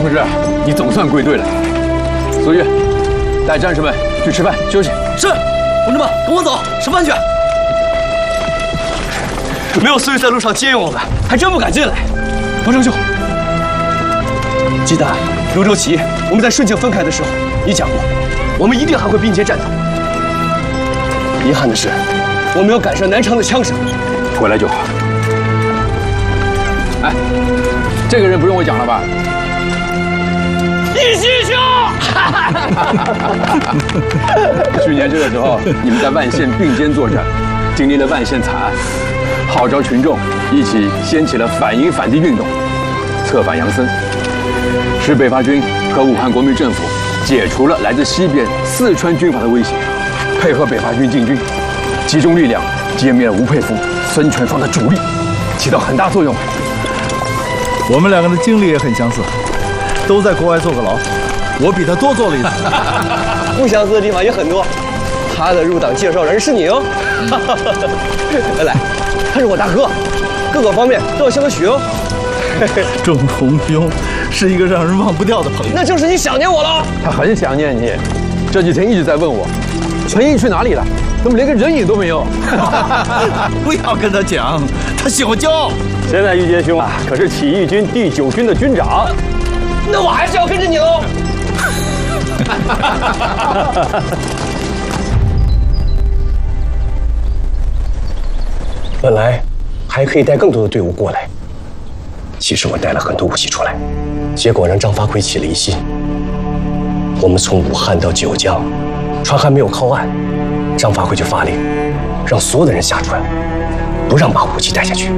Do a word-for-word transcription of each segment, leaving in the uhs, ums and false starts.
同志，你总算归队了。苏玉，带战士们去吃饭休息。 是，同志们，跟我走，吃饭去。没有苏玉在路上接应我们，还真不敢进来。王成兄，记得泸州起义，我们在顺境分开的时候，你讲过，我们一定还会并肩战斗。遗憾的是，我没有赶上南昌的枪声。 回来就好。哎，这个人不用我讲了吧？ 义熙兄， 去年这个时候，你们在万县并肩作战，经历了万县惨案，号召群众一起掀起了反营反帝运动，策反杨森，使北伐军和武汉国民政府解除了来自西边四川军阀的威胁，配合北伐军进军，集中力量歼灭了吴佩孚、孙传芳的主力，起到很大作用。 我们两个的经历也很相似，都在国外坐过牢，我比他多坐了一次。 不相似的地方也很多。他的入党介绍人是你哦。来来，他是我大哥，各个方面都要向他学哦。 仲同兄是一个让人忘不掉的朋友。 那就是你想念我了。 他很想念你，这几天一直在问我，陈毅去哪里了？怎么连个人影都没有？ 不要跟他讲，他喜欢骄傲。 现在玉阶兄啊，可是起义军第九军的军长。 那我还是要跟着你喽。本来还可以带更多的队伍过来，其实我带了很多武器出来，结果让张发奎起了疑心。我们从武汉到九江，船还没有靠岸，张发奎就发令，让所有的人下船，不让把武器带下去。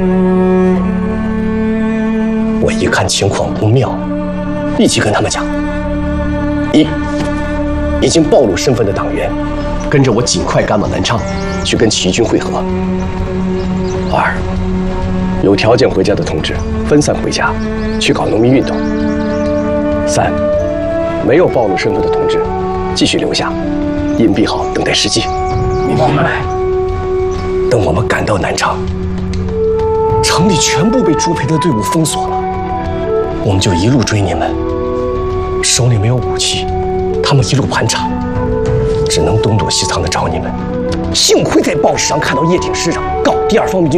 我一看情况不妙，立即跟他们讲：一，已经暴露身份的党员，跟着我尽快赶往南昌，去跟起义军会合。二，有条件回家的同志分散回家，去搞农民运动。三，没有暴露身份的同志继续留下，隐蔽好，等待时机。明白没？等我们赶到南昌，城里全部被朱培的队伍封锁了，我们就一路追你们。手里没有武器，他们一路盘查，只能东躲西藏的找你们。幸亏在报纸上看到叶挺师长告第二方面军